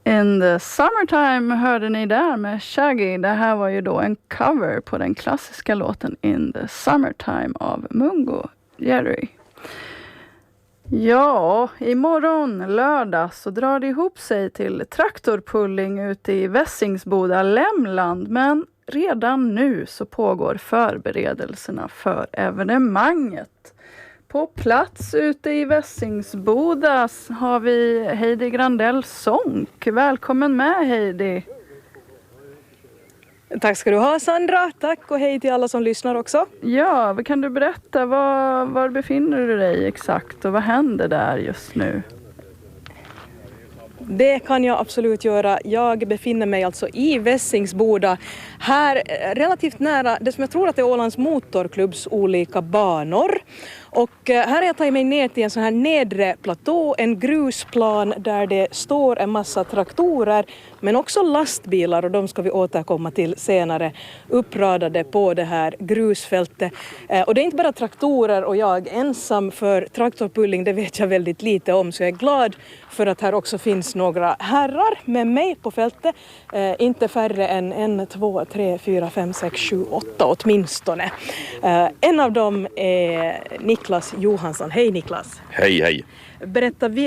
In the Summertime hörde ni där med Shaggy. Det här var ju då en cover på den klassiska låten In the Summertime av Mungo Jerry. Ja, imorgon lördag så drar det ihop sig till traktorpulling ute i Vässingsboda, Lämland. Men redan nu så pågår förberedelserna för evenemanget. På plats ute i Vässingsboda har vi Heidi Grandell Sonck. Välkommen med, Heidi. Tack ska du ha, Sandra. Tack och hej till alla som lyssnar också. Ja, kan du berätta var befinner du dig exakt och vad händer där just nu? Det kan jag absolut göra. Jag befinner mig alltså i Vässingsboda, här relativt nära det som jag tror att är Ålands motorklubbs olika banor. Och här har jag tagit mig ner till en sån här nedre platå, en grusplan där det står en massa traktorer men också lastbilar, och de ska vi återkomma till senare, uppradade på det här grusfältet. Och det är inte bara traktorer och jag ensam, för traktorpulling det vet jag väldigt lite om, så jag är glad för att här också finns några herrar med mig på fältet. Inte färre än 1, 2, 3, 4, 5, 6, 7, 8 åtminstone. En av dem är Niklas Johansson. Hej Niklas. Hej, hej. Berätta,